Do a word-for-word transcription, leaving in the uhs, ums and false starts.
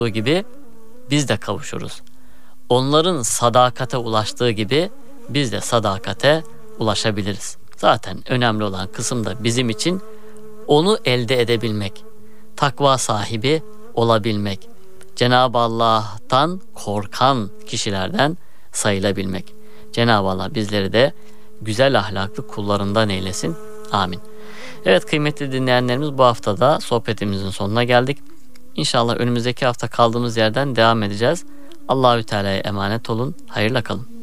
gibi biz de kavuşuruz. Onların sadakate ulaştığı gibi biz de sadakate ulaşabiliriz. Zaten önemli olan kısım da bizim için onu elde edebilmek, takva sahibi olabilmek, Cenab-ı Allah'tan korkan kişilerden sayılabilmek. Cenab-ı Allah bizleri de güzel ahlaklı kullarından eylesin. Amin. Evet kıymetli dinleyenlerimiz, bu haftada sohbetimizin sonuna geldik. İnşallah önümüzdeki hafta kaldığımız yerden devam edeceğiz. Allahü Teala'ya emanet olun. Hayırla kalın.